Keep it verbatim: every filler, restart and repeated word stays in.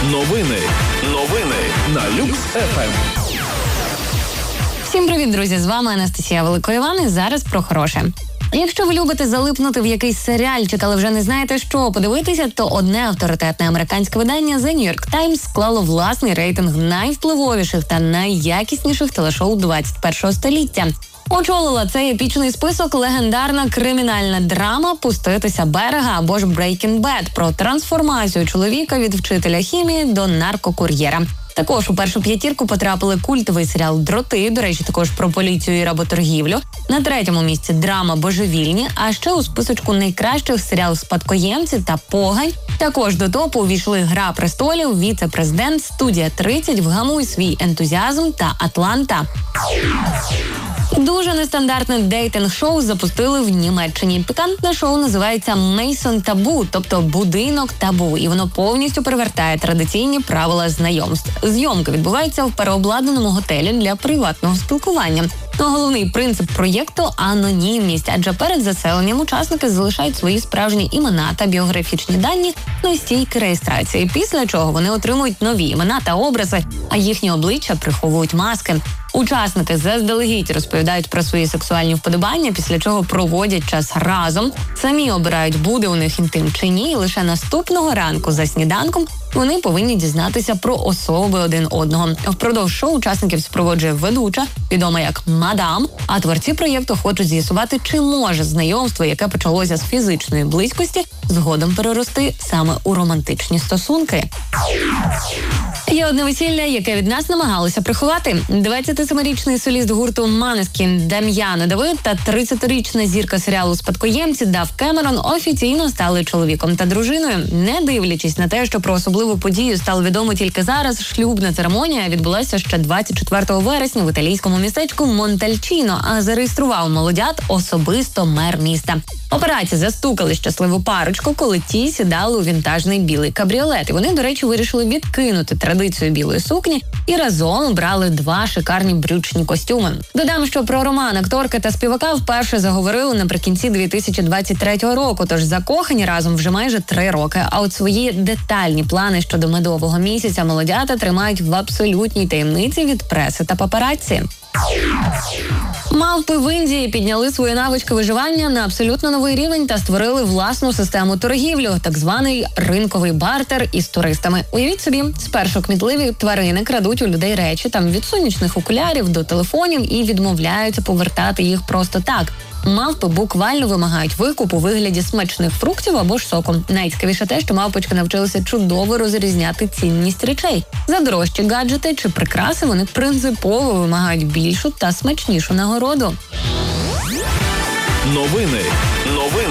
Новини. Новини на Люкс еф ем. Всім привіт, друзі! З вами Анастасія Великоїван і зараз про хороше. Якщо ви любите залипнути в якийсь серіальчик, але вже не знаєте, що подивитися, то одне авторитетне американське видання The New York Times склало власний рейтинг найвпливовіших та найякісніших телешоу двадцять першого століття. Очолила цей епічний список легендарна кримінальна драма «Пуститися берега» або ж «Breaking Bad» про трансформацію чоловіка від вчителя хімії до наркокур'єра. Також у першу п'ятірку потрапили культовий серіал «Дроти», до речі, також про поліцію і работоргівлю. На третьому місці драма «Божевільні», а ще у списочку найкращих серіал «Спадкоємці» та «Погань». Також до топу увійшли «Гра престолів», «Віце-президент», «Студія тридцять», «Вгамуй свій ентузіазм» та «Атланта». Дуже нестандартне дейтинг-шоу запустили в Німеччині. Пікантне шоу називається «Мейсон Табу», тобто «Будинок табу», і воно повністю перевертає традиційні правила знайомств. Зйомка відбувається в переобладнаному готелі для приватного спілкування. Ну, головний принцип проєкту – анонімність, адже перед заселенням учасники залишають свої справжні імена та біографічні дані на стійки реєстрації, після чого вони отримують нові імена та образи, а їхні обличчя приховують маски. Учасники заздалегідь розповідають про свої сексуальні вподобання, після чого проводять час разом, самі обирають, буде у них інтим чи ні, і лише наступного ранку за сніданком вони повинні дізнатися про особи один одного. Впродовж шоу учасників супроводжує ведуча, відома як «Мадам», а творці проєкту хочуть з'ясувати, чи може знайомство, яке почалося з фізичної близькості, згодом перерости саме у романтичні стосунки. Є одне весілля, яке від нас намагалися приховати. двадцятисемирічний соліст гурту Måneskin Дам'ян Давид та тридцятирічна зірка серіалу «Спадкоємці» Дав Кемерон офіційно стали чоловіком та дружиною. Не дивлячись на те, що про особливу подію стало відомо тільки зараз, шлюбна церемонія відбулася ще двадцять четвертого вересня в італійському містечку Монтальчіно, а зареєстрував молодят особисто мер міста. Операції застукали щасливу парочку, коли ті сідали у вінтажний білий кабріолет. І вони, до речі, вирішили відкинути традицію білої сукні і разом обрали два шикарні брючні костюми. Додам, що про роман акторки та співака вперше заговорили наприкінці дві тисячі двадцять третього року, тож закохані разом вже майже три роки. А от свої детальні плани щодо медового місяця молодята тримають в абсолютній таємниці від преси та папараці. Мавпи в Індії підняли свої навички виживання на абсолютно новий рівень та створили власну систему торгівлі, так званий ринковий бартер із туристами. Уявіть собі, спершу кмітливі тварини крадуть у людей речі, там від сонячних окулярів до телефонів, і відмовляються повертати їх просто так. Мавпи буквально вимагають викуп у вигляді смачних фруктів або ж соку. Найцікавіше те, що мавпочки навчилися чудово розрізняти цінність речей. За дорожчі гаджети чи прикраси вони принципово вимагають більшу та смачнішу нагороду. Новини. Новини.